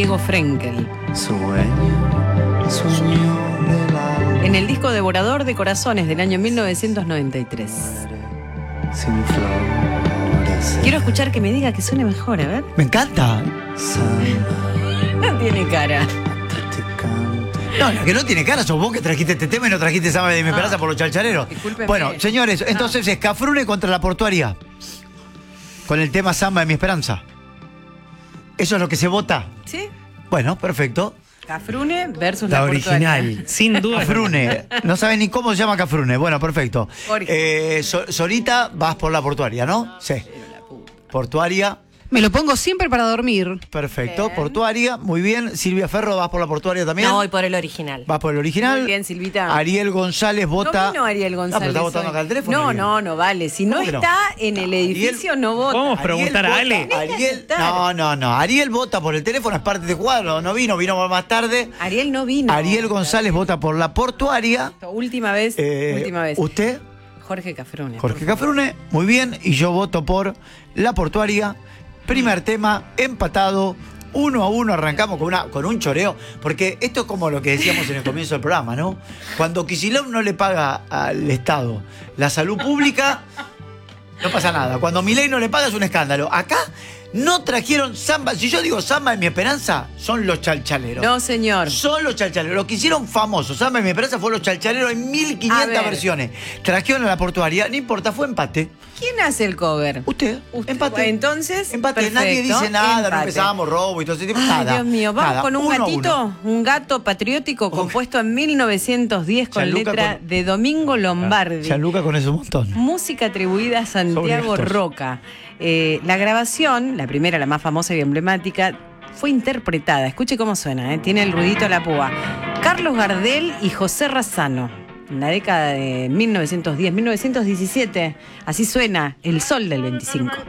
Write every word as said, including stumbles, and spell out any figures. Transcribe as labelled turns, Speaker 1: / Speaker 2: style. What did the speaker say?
Speaker 1: Diego Frenkel.
Speaker 2: Sueño, sueño del alma.
Speaker 1: En el disco Devorador de Corazones del año mil novecientos noventa y tres.
Speaker 2: Sin flores.
Speaker 1: Quiero escuchar que me diga que suene mejor, a ver.
Speaker 3: Me encanta.
Speaker 2: Samba,
Speaker 1: No tiene cara.
Speaker 2: te canto.
Speaker 3: No, la que no tiene cara sos vos que trajiste este tema y no trajiste Samba de mi
Speaker 1: Ah,
Speaker 3: esperanza por los chalchareros.
Speaker 1: discúlpeme.
Speaker 3: Bueno, señores, entonces es Cafrune contra la Portuaria. Con el tema Samba de mi esperanza. ¿Eso es lo que se vota?
Speaker 1: ¿Sí?
Speaker 3: Bueno, perfecto.
Speaker 1: Cafrune versus
Speaker 4: La
Speaker 1: la,
Speaker 4: original,
Speaker 1: Portuaria.
Speaker 4: sin duda.
Speaker 3: Cafrune. No sabes ni cómo se llama Cafrune. Bueno, perfecto.
Speaker 1: Jorge.
Speaker 3: Eh, So- Solita vas por la Portuaria, ¿no? Sí. Portuaria.
Speaker 5: Me lo pongo siempre para dormir.
Speaker 3: Perfecto.
Speaker 1: Bien.
Speaker 3: Portuaria. Muy bien. Silvia Ferro, vas por la Portuaria también.
Speaker 6: No, voy por el original.
Speaker 3: Vas por el original.
Speaker 1: Muy bien, Silvita.
Speaker 3: Ariel González vota.
Speaker 1: No vino Ariel González.
Speaker 3: Ah, pero está votando
Speaker 1: hoy.
Speaker 3: acá al teléfono.
Speaker 1: No,
Speaker 3: Ariel.
Speaker 1: no, no vale. Si no
Speaker 3: ¿Cómo que no?
Speaker 1: está en el edificio, no vota.
Speaker 4: Vamos a preguntar a
Speaker 3: vota-
Speaker 4: Ale.
Speaker 3: Ariel,
Speaker 1: Estar.
Speaker 3: no, no, no. Ariel vota por el teléfono, es parte de cuadro. No vino, vino más tarde.
Speaker 1: Ariel no vino.
Speaker 3: Ariel González vota por la Portuaria.
Speaker 1: Última vez,
Speaker 3: Eh,
Speaker 1: última vez.
Speaker 3: ¿Usted?
Speaker 1: Jorge Cafrune.
Speaker 3: Jorge Cafrune, muy bien. Y yo voto por la Portuaria. Primer tema, empatado. Uno a uno arrancamos con, una, con un choreo. Porque esto es como lo que decíamos en el comienzo del programa, ¿no? Cuando Kicillof no le paga al Estado la salud pública, no pasa nada. Cuando Milei no le paga es un escándalo. Acá no trajeron samba. Si yo digo samba en mi esperanza, son los chalchaleros.
Speaker 1: No, señor.
Speaker 3: Son los chalchaleros. Lo que hicieron famosos, Samba en mi esperanza, fue los chalchaleros en mil
Speaker 1: A
Speaker 3: quinientas
Speaker 1: ver.
Speaker 3: versiones. Trajeron a la Portuaria, no importa, fue empate.
Speaker 1: ¿Quién hace el cover?
Speaker 3: Usted,
Speaker 1: Usted.
Speaker 3: empate.
Speaker 1: Entonces,
Speaker 3: empate.
Speaker 1: perfecto,
Speaker 3: Nadie dice nada, no
Speaker 1: empate.
Speaker 3: empezábamos robo y todo ese tipo.
Speaker 1: Ay,
Speaker 3: nada.
Speaker 1: Dios mío, vamos
Speaker 3: nada.
Speaker 1: con un
Speaker 3: Uno a
Speaker 1: gatito,
Speaker 3: uno.
Speaker 1: un gato patriótico compuesto en mil novecientos diez con
Speaker 3: Gianluca
Speaker 1: letra
Speaker 3: con-
Speaker 1: de Domingo Lombardi.
Speaker 3: Gianluca con eso un montón.
Speaker 1: Música atribuida a Santiago
Speaker 3: Sobre estos.
Speaker 1: Roca. Eh, la grabación, la primera, la más famosa y emblemática, fue interpretada. Escuche cómo suena, ¿eh? Tiene el ruidito a la púa. Carlos Gardel y José Razzano. En la década de mil novecientos diez, mil novecientos diecisiete. Así suena El Sol del veinticinco.